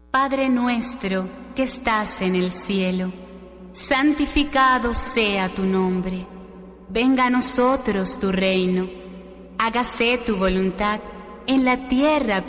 Padre nuestro que estás en el cielo, santificado sea tu nombre. Venga a nosotros tu reino. Hágase tu voluntad en la tierra